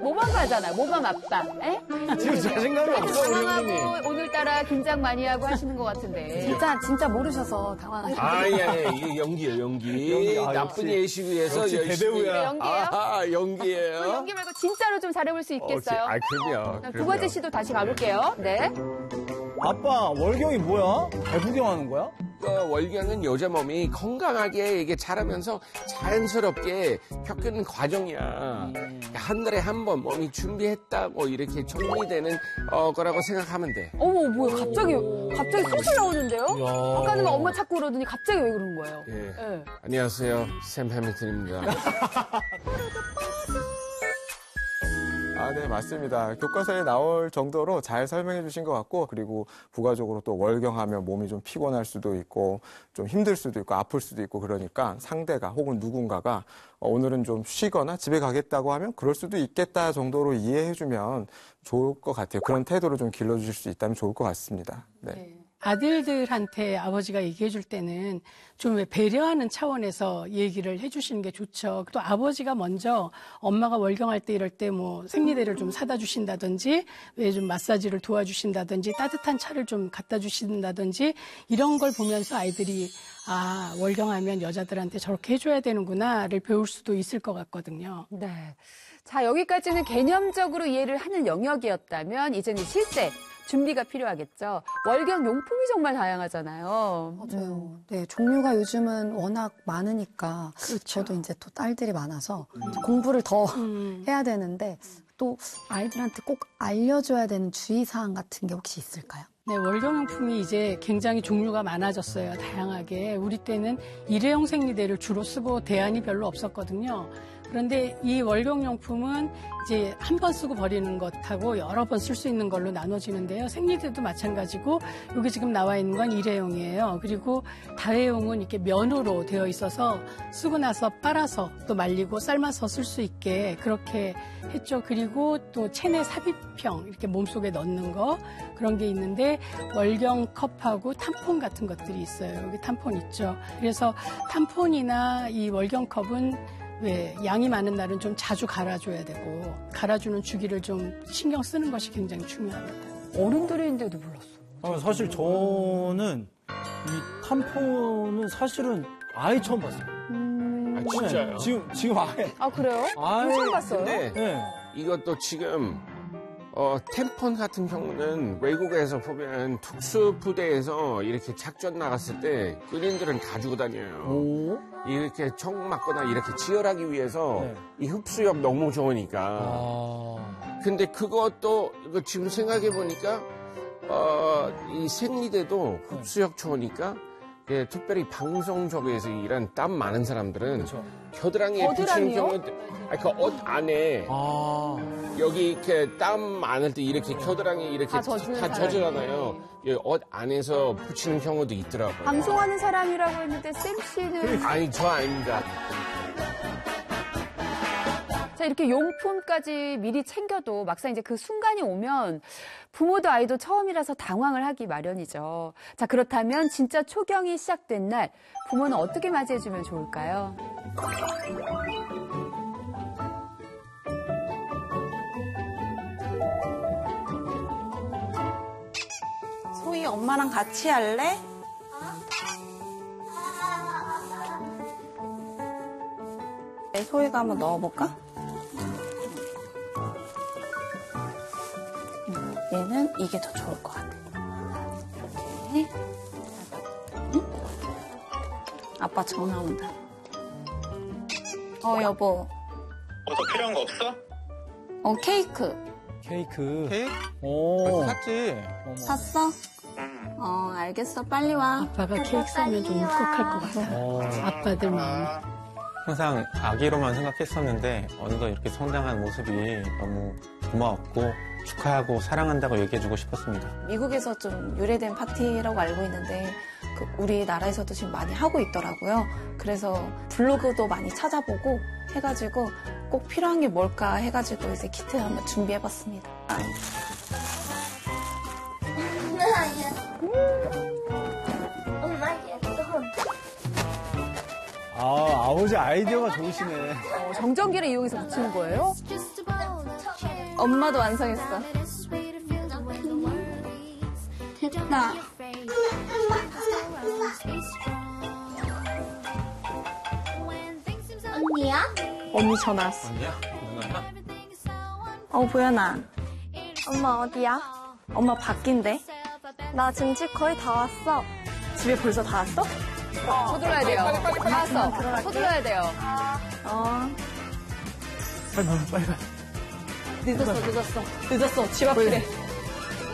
모범 가잖아, 모범 아빠. 에? 지금 자신감이 없어, 우리 형님이. 오늘따라 긴장 많이 하고 하시는 것 같은데. 진짜 모르셔서 당황하셨어요. 아니, 이게 연기예요, 연기. 나쁜 예시 위해서 열심히. 대배우야. 연기예요? 연기예요. 연기 말고 진짜로 좀 잘해볼 수 있겠어요? 그럼요. 두 번째 시도 다시 가볼게요. 네. 아빠, 월경이 뭐야? 발구경하는 거야? 월경은 여자 몸이 건강하게 이게 자라면서 자연스럽게 겪는 과정이야. 한 달에 한 번 몸이 준비했다, 뭐 이렇게 정리되는 거라고 생각하면 돼. 어머, 뭐야, 갑자기 소설 나오는데요? 아까는 막 엄마 찾고 그러더니 갑자기 왜 그런 거예요? 예. 네. 안녕하세요, 샘 해밀턴입니다. 네, 맞습니다. 교과서에 나올 정도로 잘 설명해 주신 것 같고, 그리고 부가적으로 또 월경하면 몸이 좀 피곤할 수도 있고, 좀 힘들 수도 있고, 아플 수도 있고, 그러니까 상대가 혹은 누군가가 오늘은 좀 쉬거나 집에 가겠다고 하면 그럴 수도 있겠다 정도로 이해해 주면 좋을 것 같아요. 그런 태도를 좀 길러주실 수 있다면 좋을 것 같습니다. 네. 아들들한테 아버지가 얘기해 줄 때는 좀 배려하는 차원에서 얘기를 해 주시는 게 좋죠. 또 아버지가 먼저 엄마가 월경할 때 이럴 때 뭐 생리대를 좀 사다 주신다든지 왜 좀 마사지를 도와주신다든지 따뜻한 차를 좀 갖다 주신다든지 이런 걸 보면서 아이들이 아, 월경하면 여자들한테 저렇게 해줘야 되는구나를 배울 수도 있을 것 같거든요. 네. 자, 여기까지는 개념적으로 이해를 하는 영역이었다면 이제는 실제 준비가 필요하겠죠. 월경 용품이 정말 다양하잖아요. 맞아요. 네, 종류가 요즘은 워낙 많으니까 그렇죠. 저도 이제 또 딸들이 많아서 공부를 더 해야 되는데 또 아이들한테 꼭 알려줘야 되는 주의사항 같은 게 혹시 있을까요? 네, 월경용품이 이제 굉장히 종류가 많아졌어요. 다양하게. 우리 때는 일회용 생리대를 주로 쓰고 대안이 별로 없었거든요. 그런데 이 월경용품은 이제 한 번 쓰고 버리는 것하고 여러 번 쓸 수 있는 걸로 나눠지는데요. 생리대도 마찬가지고 여기 지금 나와 있는 건 일회용이에요. 그리고 다회용은 이렇게 면으로 되어 있어서 쓰고 나서 빨아서 또 말리고 삶아서 쓸 수 있게 그렇게 했죠. 그리고 또 체내 삽입형 이렇게 몸속에 넣는 거 그런 게 있는데 월경 컵하고 탐폰 같은 것들이 있어요. 여기 탐폰 있죠. 그래서 탐폰이나 이 월경 컵은 왜 양이 많은 날은 좀 자주 갈아줘야 되고 갈아주는 주기를 좀 신경 쓰는 것이 굉장히 중요합니다. 어른들인데도 몰랐어. 사실 저는 이 탐폰은 사실은 아예 처음 봤어요. 아, 진짜요? 지금 아예. 아, 그래요? 아예. 처음 봤어요? 근데 네. 이것도 지금 템폰 같은 경우는 외국에서 보면 특수부대에서 이렇게 작전 나갔을 때 군인들은 가지고 다녀요. 오. 이렇게 총 맞거나 이렇게 지혈하기 위해서 네. 이 흡수력 너무 좋으니까. 아. 근데 그것도 이거 지금 생각해 보니까 이 생리대도 흡수력 좋으니까 예, 특별히 방송적에서 일한 땀 많은 사람들은 그렇죠. 겨드랑이에 붙이는 겨드랑이요? 경우도 그 옷 안에 아. 여기 이렇게 땀 많을 때 이렇게 겨드랑이 이렇게 다 젖는 다 젖잖아요. 옷 안에서 붙이는 경우도 있더라고요. 방송하는 사람이라고 했는데 쌤 씨는 아니 저 아닙니다. 자, 이렇게 용품까지 미리 챙겨도 막상 이제 그 순간이 오면 부모도 아이도 처음이라서 당황을 하기 마련이죠. 자, 그렇다면 진짜 초경이 시작된 날 부모는 어떻게 맞이해주면 좋을까요? 소희 엄마랑 같이 할래? 네, 소희가 한번 넣어볼까? 얘는 이게 더 좋을 것 같아. 이렇게. 응? 아빠 전화 온다. 여보. 더 필요한 거 없어? 케이크. 케이크. 케이크? 오. 샀지. 샀어? 알겠어. 빨리 와. 아빠가 케이크 사면 좀 울컥할 것 같아. 아빠들 마음. 항상 아기로만 생각했었는데 어느덧 이렇게 성장한 모습이 너무 고마웠고 축하하고 사랑한다고 얘기해주고 싶었습니다. 미국에서 좀 유래된 파티라고 알고 있는데 우리나라에서도 지금 많이 하고 있더라고요. 그래서 블로그도 많이 찾아보고 해가지고 꼭 필요한 게 뭘까 해가지고 이제 키트 한번 준비해봤습니다. 아버지 아이디어가 좋으시네. 정전기를 이용해서 붙이는 거예요? 엄마도 완성했어. 됐다. 언니야? 언니 전화 왔어. 언니야? 누나야? 보현아. 엄마 어디야? 엄마 바뀐대. 나 지금 집 거의 다 왔어. 집에 벌써 다 왔어? 서둘러야 돼요. 다 왔어. 서둘러야 돼요. 빨리 빨리. 늦었어. 집 앞이래.